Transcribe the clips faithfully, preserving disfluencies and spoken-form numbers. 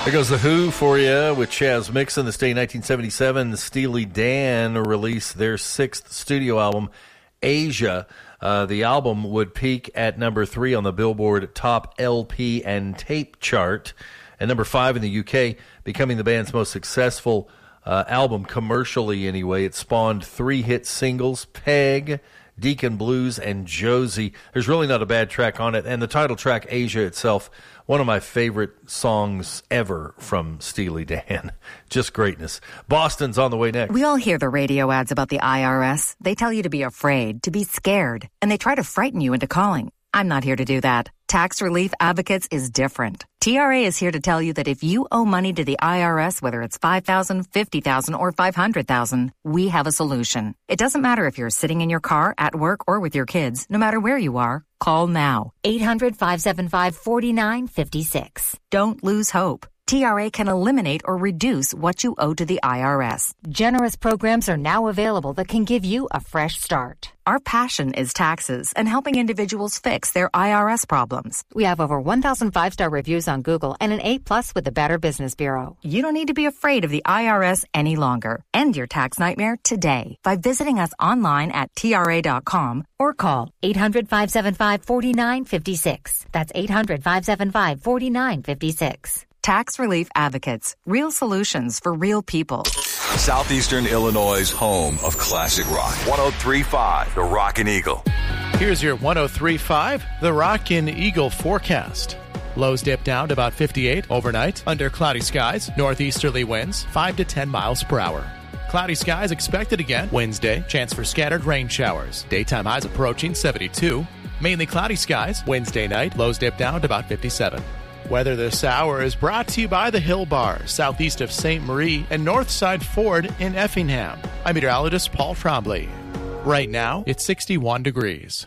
There goes The Who for you with Chaz Mixon. This day in nineteen seventy-seven, Steely Dan released their sixth studio album, Asia. Uh, the album would peak at number three on the Billboard Top L P and Tape chart, and number five in the U K, becoming the band's most successful uh, album commercially anyway. It spawned three hit singles, Peg, Deacon Blues, and Josie. There's really not a bad track on it, and the title track, Asia itself, one of my favorite songs ever from Steely Dan. Just greatness. Boston's on the way next. We all hear the radio ads about the I R S. They tell you to be afraid, to be scared, and they try to frighten you into calling. I'm not here to do that. Tax Relief Advocates is different. T R A is here to tell you that if you owe money to the I R S, whether it's five thousand dollars, fifty thousand dollars, or five hundred thousand dollars, we have a solution. It doesn't matter if you're sitting in your car, at work, or with your kids. No matter where you are, call now. eight hundred, five seven five, four nine five six. Don't lose hope. T R A can eliminate or reduce what you owe to the I R S. Generous programs are now available that can give you a fresh start. Our passion is taxes and helping individuals fix their I R S problems. We have over one thousand five-star reviews on Google and an A plus with the Better Business Bureau. You don't need to be afraid of the I R S any longer. End your tax nightmare today by visiting us online at T R A dot com or call eight hundred, five seven five, four nine five six. That's eight hundred, five seven five, four nine five six. Tax Relief Advocates. Real solutions for real people. Southeastern Illinois' home of classic rock. one oh three point five, The Rockin' Eagle. Here's your one oh three point five, The Rockin' Eagle forecast. Lows dip down to about fifty-eight overnight. Under cloudy skies, northeasterly winds five to ten miles per hour. Cloudy skies expected again Wednesday. Chance for scattered rain showers. Daytime highs approaching seventy-two. Mainly cloudy skies Wednesday night. Lows dip down to about fifty-seven. Weather this hour is brought to you by the Hill Bar, southeast of Saint Marie, and Northside Ford in Effingham. I'm meteorologist Paul Trombley. Right now, it's sixty-one degrees.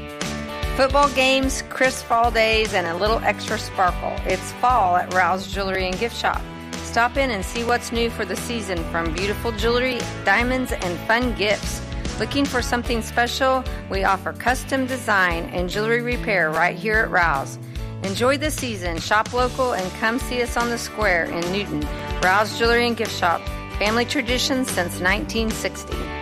Football games, crisp fall days, and a little extra sparkle. It's fall at Rouse Jewelry and Gift Shop. Stop in and see what's new for the season, from beautiful jewelry, diamonds, and fun gifts. Looking for something special? We offer custom design and jewelry repair right here at Rouse. Enjoy the season, shop local, and come see us on the square in Newton. Rouse Jewelry and Gift Shop, family tradition since nineteen sixty.